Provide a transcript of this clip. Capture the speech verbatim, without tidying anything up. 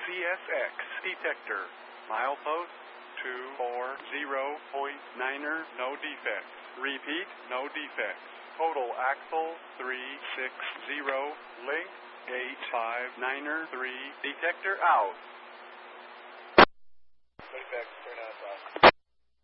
S X detector. Milepost two four zero point niner, no defects. Repeat, no defects. Total axle three six zero, link eight five niner three, detector out. Defects.